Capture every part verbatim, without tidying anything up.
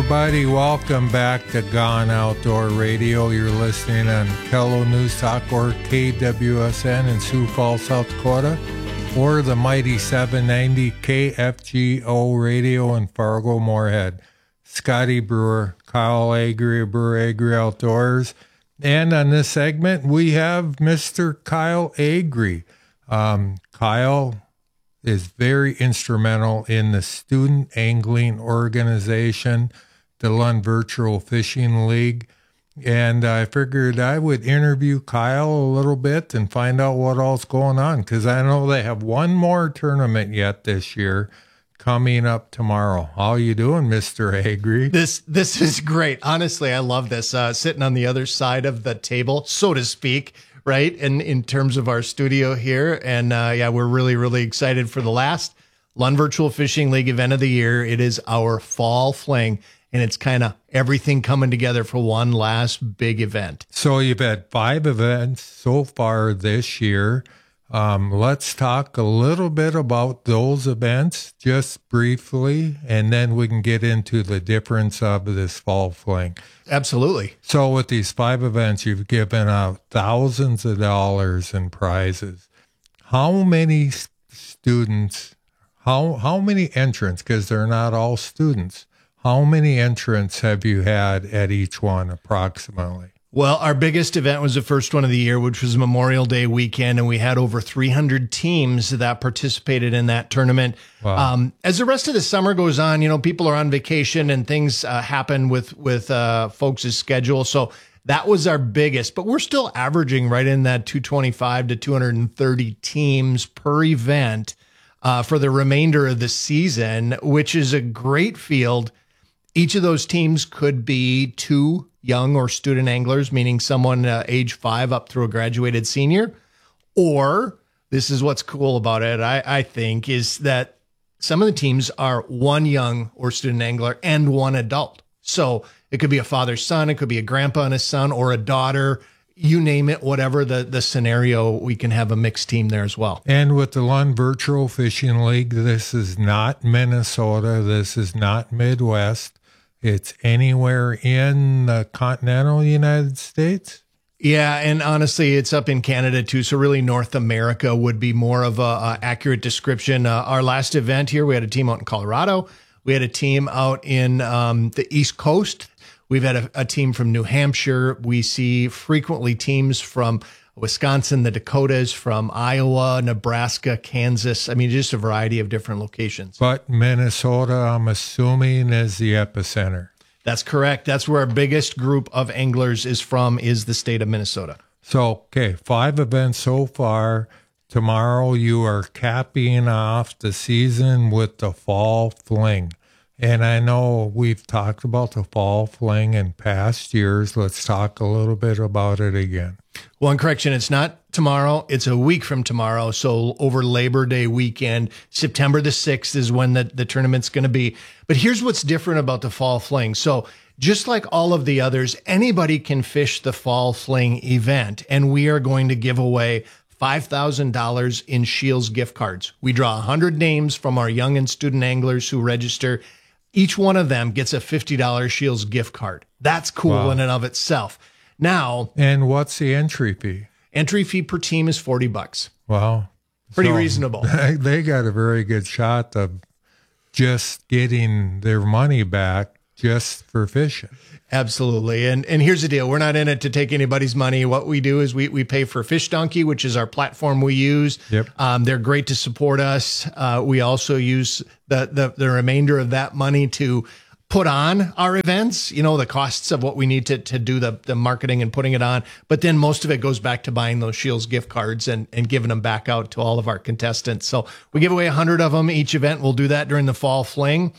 Everybody, welcome back to Gone Outdoor Radio. You're listening on Kello News Talk or K W S N in Sioux Falls, South Dakota, or the mighty seven ninety K F G O Radio in Fargo, Moorhead. Scotty Brewer, Kyle Agri, Brewer Agri Outdoors. And on this segment, we have Mister Kyle Agri. Um, Kyle is very instrumental in the Student Angling Organization, the Lund Virtual Fishing League. And I figured I would interview Kyle a little bit and find out what all's going on, because I know they have one more tournament yet this year coming up tomorrow. How you doing, Mister Agri? This this is great. Honestly, I love this. Uh, sitting on the other side of the table, so to speak, right? And in terms of our studio here. And uh, yeah, we're really, really excited for the last Lund Virtual Fishing League event of the year. It is our fall fling. And it's kind of everything coming together for one last big event. So you've had five events so far this year. Um, let's talk a little bit about those events just briefly, and then we can get into the difference of this fall fling. Absolutely. So with these five events, you've given out thousands of dollars in prizes. How many students, how, how many entrants, because they're not all students, how many entrants have you had at each one approximately? Well, our biggest event was the first one of the year, which was Memorial Day weekend, and we had over three hundred teams that participated in that tournament. Wow. Um, as the rest of the summer goes on, you know, people are on vacation and things uh, happen with, with uh, folks' schedule. So that was our biggest, but we're still averaging right in that two twenty-five to two thirty teams per event uh, for the remainder of the season, which is a great field. Each of those teams could be two young or student anglers, meaning someone uh, age five up through a graduated senior. Or, this is what's cool about it, I, I think, is that some of the teams are one young or student angler and one adult. So it could be a father's son, it could be a grandpa and a son, or a daughter, you name it, whatever the, the scenario, we can have a mixed team there as well. And with the Lund Virtual Fishing League, this is not Minnesota, this is not Midwest. It's anywhere in the continental United States? Yeah, and honestly, it's up in Canada too. So really North America would be more of a, a accurate description. Uh, our last event here, we had a team out in Colorado. We had a team out in um, the East Coast. We've had a, a team from New Hampshire. We see frequently teams from Wisconsin, the Dakotas, from Iowa, Nebraska, Kansas. I mean, just a variety of different locations. But Minnesota, I'm assuming, is the epicenter. That's correct. That's where our biggest group of anglers is from, is the state of Minnesota. So, okay, five events so far. Tomorrow you are capping off the season with the fall fling. And I know we've talked about the fall fling in past years. Let's talk a little bit about it again. Well, in correction, it's not tomorrow. It's a week from tomorrow. So over Labor Day weekend, September the sixth is when the, the tournament's going to be. But here's what's different about the fall fling. So just like all of the others, anybody can fish the fall fling event. And we are going to give away five thousand dollars in Scheels gift cards. We draw one hundred names from our young and student anglers who register. Each one of them gets a fifty dollars Scheels gift card. That's cool wow. in and of itself. Now, and what's the entry fee? Entry fee per team is forty bucks. Wow. Pretty so reasonable. They got a very good shot of just getting their money back just for fishing. Absolutely. And and here's the deal. We're not in it to take anybody's money. What we do is we we pay for Fish Donkey, which is our platform we use. Yep. Um, they're great to support us. Uh, we also use the, the the remainder of that money to put on our events, you know, the costs of what we need to to do the, the marketing and putting it on. But then most of it goes back to buying those Scheels gift cards and, and giving them back out to all of our contestants. So we give away one hundred of them each event. We'll do that during the fall fling.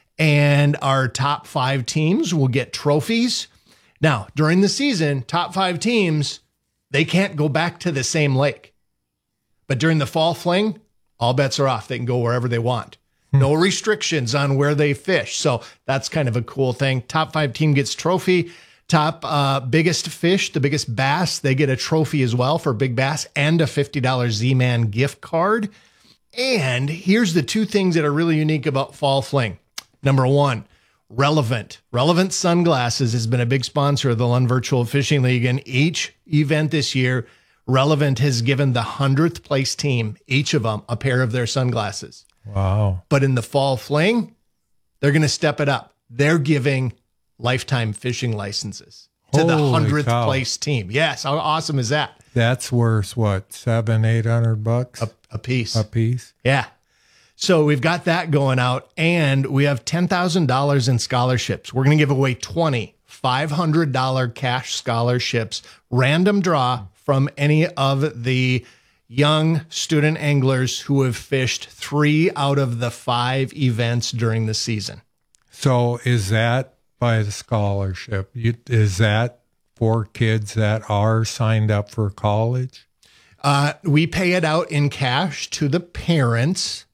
And our top five teams will get trophies. Now, during the season, top five teams, they can't go back to the same lake. But during the fall fling, all bets are off. They can go wherever they want. No restrictions on where they fish. So that's kind of a cool thing. Top five team gets trophy. Top uh, biggest fish, the biggest bass, they get a trophy as well for big bass and a fifty dollars Z-Man gift card. And here's the two things that are really unique about fall fling. Number one, Relevant. Relevant Sunglasses has been a big sponsor of the Lund Virtual Fishing League. And each event this year, Relevant has given the hundredth place team, each of them, a pair of their sunglasses. Wow. But in the fall fling, they're going to step it up. They're giving lifetime fishing licenses to Holy the hundredth cow. place team. Yes. How awesome is that? That's worth what, seven, eight hundred bucks A, a piece. a piece? Yeah. So we've got that going out, and we have ten thousand dollars in scholarships. We're going to give away twenty five hundred dollars cash scholarships, random draw from any of the young student anglers who have fished three out of the five events during the season. So is that by the scholarship? You, is that for kids that are signed up for college? Uh, we pay it out in cash to the parents,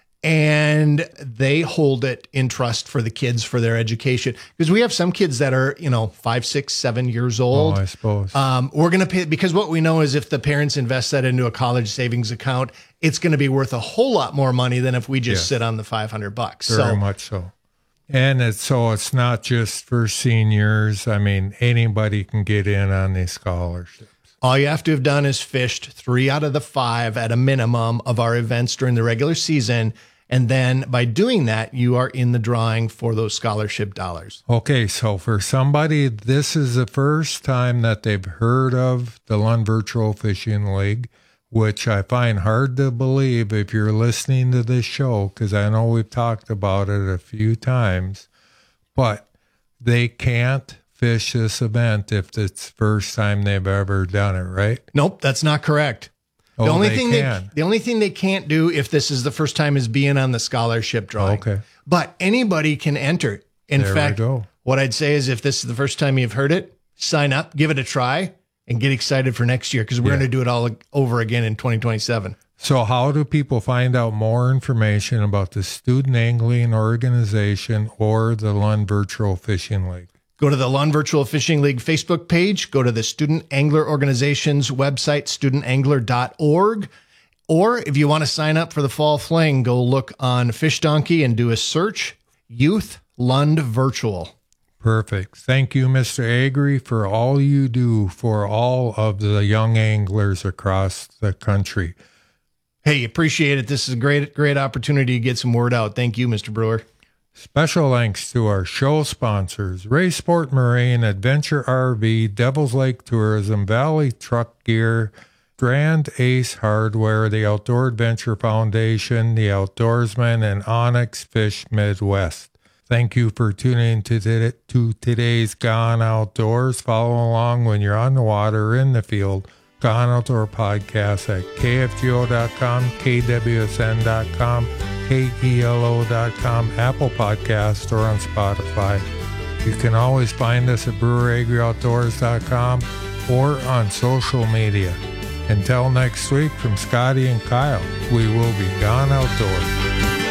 and they hold it in trust for the kids for their education. Because we have some kids that are, you know, five, six, seven years old. Oh, I suppose. Um, we're going to pay, because what we know is if the parents invest that into a college savings account, it's going to be worth a whole lot more money than if we just Yes. sit on the five hundred bucks. Very So much so. And it's so it's not just for seniors. I mean, anybody can get in on these scholarships. all you have to have done is fished three out of the five at a minimum of our events during the regular season. And then by doing that, you are in the drawing for those scholarship dollars. Okay, so for somebody, this is the first time that they've heard of the Lund Virtual Fishing League, which I find hard to believe if you're listening to this show, because I know we've talked about it a few times, but they can't fish this event if it's the first time they've ever done it, right? Nope, that's not correct. The Oh, only they thing can. they the only thing they can't do if this is the first time is being on the scholarship drawing. Okay. But anybody can enter. In There we fact, go. what I'd say is if this is the first time you've heard it, sign up, give it a try, and get excited for next year because we're Yeah. going to do it all over again in twenty twenty-seven. So how do people find out more information about the Student Angling Organization or the Lund Virtual Fishing League? Go to the Lund Virtual Fishing League Facebook page, go to the Student Angler Organization's website, student angler dot org. Or if you want to sign up for the fall fling, go look on Fish Donkey and do a search, Youth Lund Virtual. Perfect. Thank you, Mister Agri, for all you do for all of the young anglers across the country. Hey, appreciate it. This is a great, great opportunity to get some word out. Thank you, Mister Brewer. Special thanks to our show sponsors, Ray Sport Marine, Adventure R V, Devil's Lake Tourism, Valley Truck Gear, Grand Ace Hardware, the Outdoor Adventure Foundation, the Outdoorsman, and Onyx Fish Midwest. Thank you for tuning to, today, to today's Gone Outdoors. Follow along when you're on the water or in the field. Gone Outdoor Podcast at K F G O dot com, K W S N dot com, K E L O dot com, Apple Podcast, or on Spotify. You can always find us at brewer agri outdoors dot com or on social media. Until next week, from Scotty and Kyle, we will be Gone Outdoors.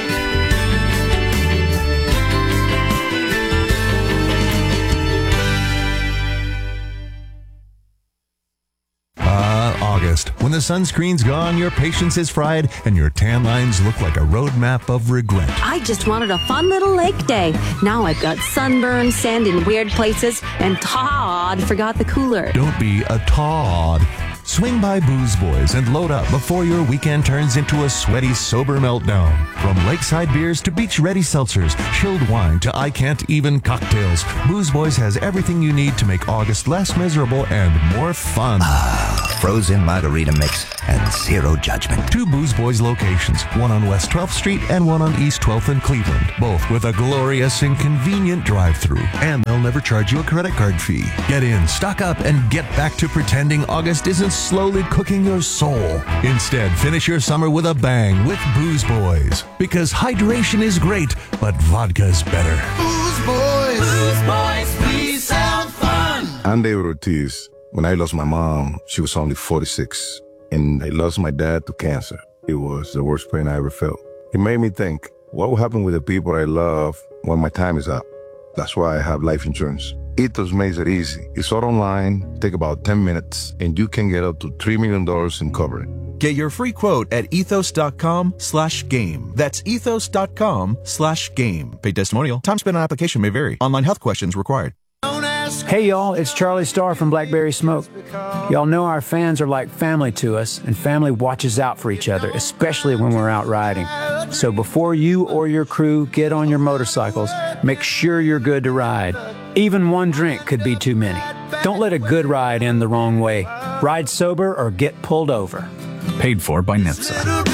August. When the sunscreen's gone, your patience is fried, and your tan lines look like a roadmap of regret. I just wanted a fun little lake day. Now I've got sunburn, sand in weird places, and Todd forgot the cooler. Don't be a Todd. Swing by Booze Boys and load up before your weekend turns into a sweaty, sober meltdown. From lakeside beers to beach-ready seltzers, chilled wine to I-can't-even cocktails, Booze Boys has everything you need to make August less miserable and more fun. Frozen margarita mix and zero judgment. Two Booze Boys locations, one on West twelfth Street and one on East twelfth in Cleveland, both with a glorious and convenient drive-thru. And they'll never charge you a credit card fee. Get in, stock up, and get back to pretending August isn't slowly cooking your soul. Instead, finish your summer with a bang with Booze Boys. Because hydration is great, but vodka's better. Booze Boys! Booze Boys, please sound fun! I'm David Ortiz. When I lost my mom, she was only forty-six. And I lost my dad to cancer. It was the worst pain I ever felt. It made me think, what will happen with the people I love when my time is up? That's why I have life insurance. Ethos makes it easy. It's all online, take about ten minutes, and you can get up to three million dollars in coverage. Get your free quote at ethos.com slash game. That's ethos.com slash game. Paid testimonial. Time spent on application may vary. Online health questions required. Hey y'all, it's Charlie Starr from Blackberry Smoke. Y'all know our fans are like family to us, and family watches out for each other, especially when we're out riding. So before you or your crew get on your motorcycles, make sure you're good to ride. Even one drink could be too many. Don't let a good ride end the wrong way. Ride sober or get pulled over. Paid for by N H T S A.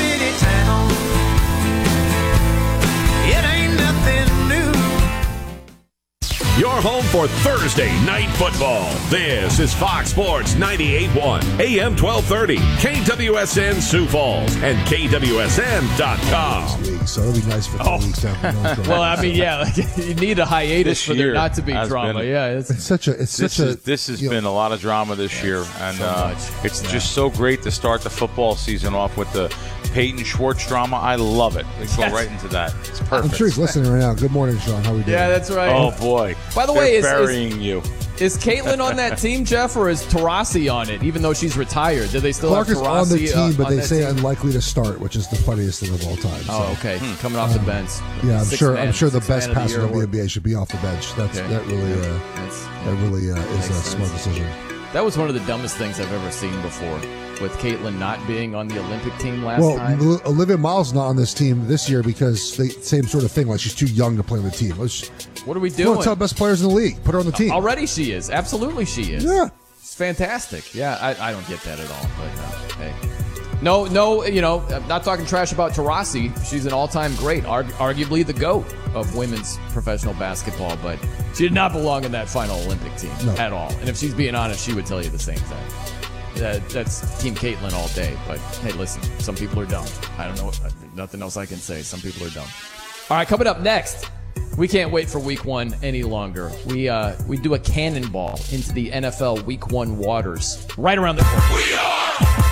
Your home for Thursday night football. This is Fox Sports ninety-eight point one, A M twelve thirty, K W S N Sioux Falls, and K W S N dot com. So it'll be nice for oh. two weeks to have no Well, I mean, yeah, like, you need a hiatus for there not to be drama. Been, yeah, it's, it's such a. It's this such is, a. This has you been know, a lot of drama this year, and so uh, it's yeah. just so great to start the football season off with the Peyton Schwartz drama. I love it. Let's go yes. right into that. It's perfect. I'm sure he's listening right now. Good morning, Sean. How are we doing? Yeah, that's right. Oh boy. By the They're way, is, burying is, you. Is Caitlin on that team, Jeff, or is Taurasi on it? Even though she's retired, do they still Clark have is Taurasi on the team, uh, but on they say team? unlikely to start, which is the funniest thing of all time. So. Oh, okay. Hmm. Coming off um, the bench. Yeah, I'm six sure. Man, I'm sure the best the passer in the N B A should be off the bench. That's okay. that really. Uh, That's, yeah. that really uh, is a sense. smart decision. That was one of the dumbest things I've ever seen before, with Caitlin not being on the Olympic team last well, time. Well, Olivia Miles not on this team this year because they same sort of thing. Like she's too young to play on the team. Let's, what are we doing? One of the top best players in the league. Put her on the team. Already she is. Absolutely she is. Yeah. She's fantastic. Yeah, I, I don't get that at all. But uh, hey. No, no, you know, I'm not talking trash about Taurasi. She's an all-time great, arg- arguably the GOAT of women's professional basketball, but she did not belong in that final Olympic team no. at all. And if she's being honest, she would tell you the same thing. Uh, that's Team Caitlin all day. But hey, listen, some people are dumb. I don't know. What, nothing else I can say. Some people are dumb. All right, coming up next, we can't wait for week one any longer. We uh, we do a cannonball into the N F L week one waters right around the corner. We are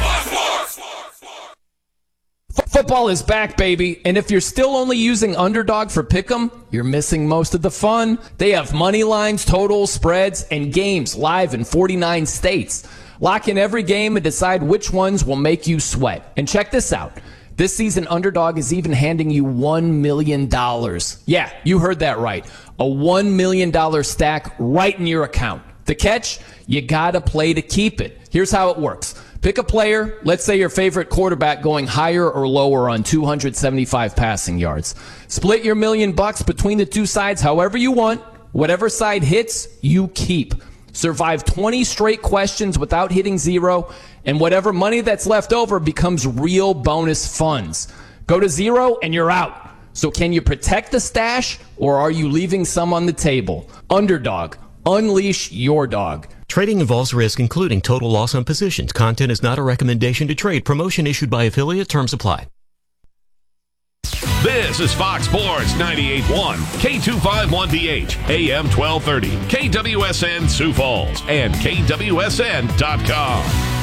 Football is back, baby, and if you're still only using Underdog for Pick'em, you're missing most of the fun. They have money lines, totals, spreads, and games live in forty-nine states. Lock in every game and decide which ones will make you sweat. And check this out. This season, Underdog is even handing you one million dollars. Yeah, you heard that right. A one million dollars stack right in your account. The catch? You gotta play to keep it. Here's how it works. Pick a player, let's say your favorite quarterback going higher or lower on two hundred seventy-five passing yards. Split your million bucks between the two sides however you want. Whatever side hits, you keep. Survive twenty straight questions without hitting zero, and whatever money that's left over becomes real bonus funds. Go to zero and you're out. So can you protect the stash, or are you leaving some on the table? Underdog. Unleash your dog. Trading involves risk, including total loss on positions. Content is not a recommendation to trade. Promotion issued by affiliate. Terms apply. This is Fox Sports ninety-eight point one, K two fifty-one D H, A M twelve thirty, K W S N Sioux Falls, and K W S N dot com.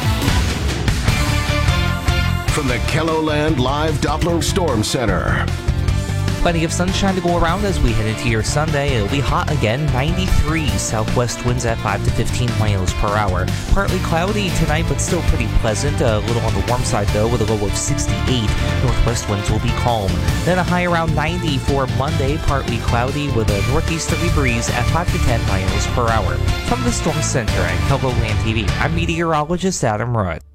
From the KELOLAND Live Doppler Storm Center. Plenty of sunshine to go around as we head into your Sunday. It'll be hot again, ninety-three. Southwest winds at five to fifteen miles per hour. Partly cloudy tonight, but still pretty pleasant. A little on the warm side, though, with a low of sixty-eight. Northwest winds will be calm. Then a high around ninety for Monday, partly cloudy with a northeasterly breeze at five to ten miles per hour. From the Storm Center at KELOLAND T V, I'm meteorologist Adam Rudd.